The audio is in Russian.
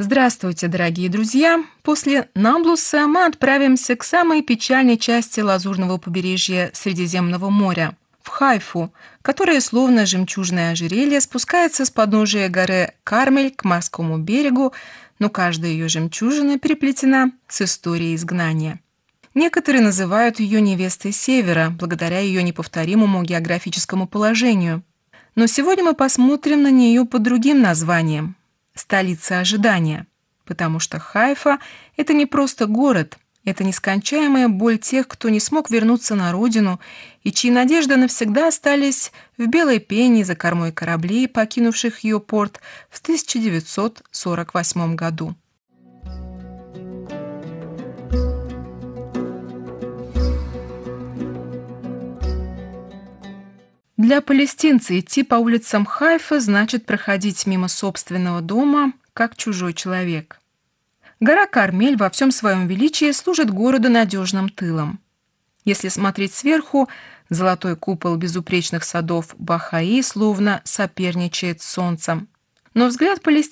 Здравствуйте, дорогие друзья! После Наблуса мы отправимся к самой печальной части лазурного побережья Средиземного моря, в Хайфу, которая, словно жемчужное ожерелье, спускается с подножия горы Кармель к морскому берегу, но каждая ее жемчужина переплетена с историей изгнания. Некоторые называют ее невестой Севера, благодаря ее неповторимому географическому положению. Но сегодня мы посмотрим на нее под другим названием – столица ожидания, потому что Хайфа – это не просто город, это нескончаемая боль тех, кто не смог вернуться на родину и чьи надежды навсегда остались в белой пене за кормой кораблей, покинувших ее порт в 1948 году. Для палестинца идти по улицам Хайфы значит проходить мимо собственного дома, как чужой человек. Гора Кармель во всем своем величии служит городу надежным тылом. Если смотреть сверху, золотой купол безупречных садов Бахаи словно соперничает с солнцем. Но взгляд